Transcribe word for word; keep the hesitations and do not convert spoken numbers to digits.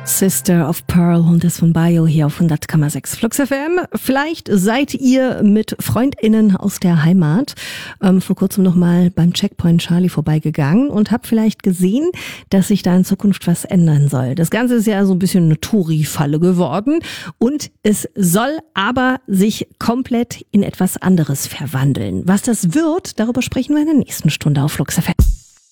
Sister of Pearl und das von Bio hier auf hundert Komma sechs Flux F M. Vielleicht seid ihr mit FreundInnen aus der Heimat ähm, vor kurzem nochmal beim Checkpoint Charlie vorbeigegangen und habt vielleicht gesehen, dass sich da in Zukunft was ändern soll. Das Ganze ist ja so ein bisschen eine Touri-Falle geworden und es soll aber sich komplett in etwas anderes verwandeln. Was das wird, darüber sprechen wir in der nächsten Stunde auf Flux F M.